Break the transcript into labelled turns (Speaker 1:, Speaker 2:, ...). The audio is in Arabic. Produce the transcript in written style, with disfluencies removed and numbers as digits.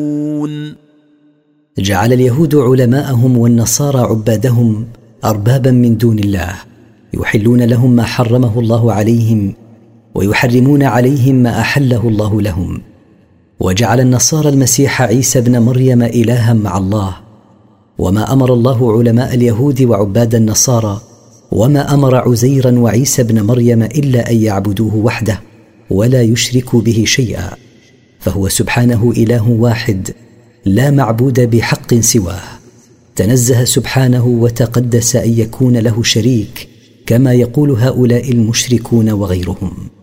Speaker 1: جعل اليهود علماءهم والنصارى عبادهم أربابا من دون الله، يحلون لهم ما حرمه الله عليهم ويحرمون عليهم ما أحله الله لهم. وجعل النصارى المسيح عيسى بن مريم إلها مع الله، وما أمر الله علماء اليهود وعباد النصارى وما أمر عزيرا وعيسى بن مريم إلا أن يعبدوه وحده ولا يشركوا به شيئا، فهو سبحانه إله واحد لا معبود بحق سواه، تنزه سبحانه وتقدس أن يكون له شريك كما يقول هؤلاء المشركون وغيرهم.